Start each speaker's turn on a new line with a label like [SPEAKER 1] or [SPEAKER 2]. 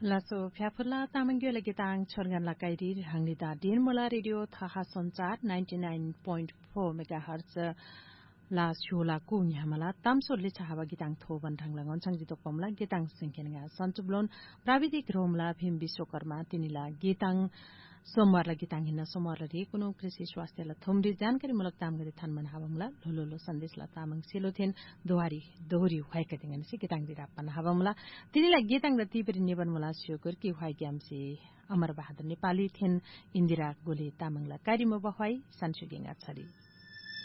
[SPEAKER 1] Laso Fiafula Tamangyo Gitang Chorgan Lakairi Hangnida Dinmola Radio Taha Sonchar 99.4 MHz La Shula Kunya Mala Tamso Licha Hava Gitang Thoban Thanglangon Changjito Pomla Gitang Sinkenga Santublon Pravidik Romla Bhim Biswakarma Tinila Gitang सोमवारलाई Gitang हिँड्न सोमवारलाई कुनै कृषि स्वास्थ्यलाई थुम्री जानकारीमूलक तामगरी थानमन हावमला लोलो सन्देशला तामाङ सिलोथेन दोहोरी हुवाइका दिङनसी गीताङ दिरापन हावमला तिनीलाई गीताङ र तीपरी निबनमला स्योकर कि हुवाइ ग्यामसी अमर बहादुर नेपाली थेन इन्दिरा गोले तामाङला कारिम बहाई सानसुगिङ अछरी